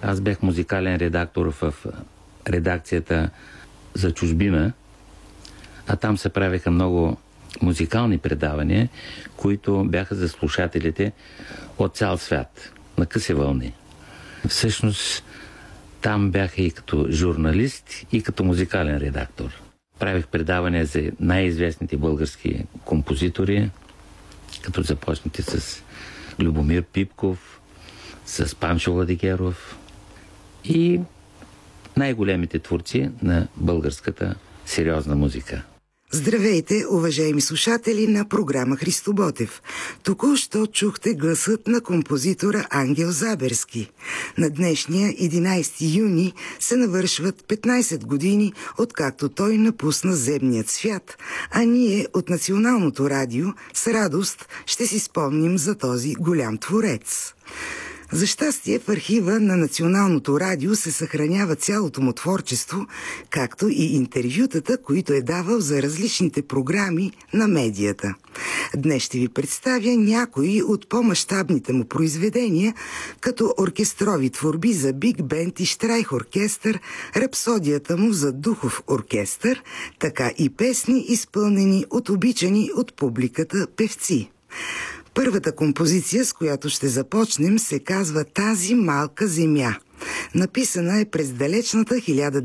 Аз бях музикален редактор в редакцията за чужбина, а там се правеха много музикални предавания, които бяха за слушателите от цял свят, на къси вълни. Всъщност, там бях и като журналист, и като музикален редактор. Правих предавания за най-известните български композитори, като започнете с Любомир Пипков, с Панчо Владигеров и най-големите творци на българската сериозна музика. Здравейте, уважаеми слушатели на програма Христо Ботев. Току-що чухте гласът на композитора Ангел Заберски. На днешния 11 юни се навършват 15 години, откакто той напусна земният свят, а ние от Националното радио с радост ще си спомним за този голям творец. За щастие в архива на Националното радио се съхранява цялото му творчество, както и интервютата, които е давал за различните програми на медията. Днес ще ви представя някои от по-мащабните му произведения, като оркестрови творби за биг бенд и штрайх оркестър, рапсодията му за духов оркестър, така и песни, изпълнени от обичани от публиката певци. Първата композиция, с която ще започнем, се казва «Тази малка земя». Написана е през далечната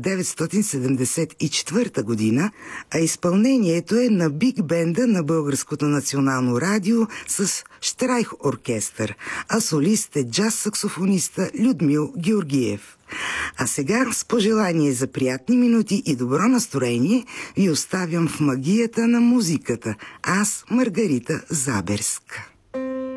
1974 година, а изпълнението е на биг бенда на Българското национално радио с штрайх оркестър, а солист е джаз-саксофониста Людмил Георгиев. А сега, с пожелание за приятни минути и добро настроение, ви оставям в магията на музиката. Аз, Маргарита Заберска.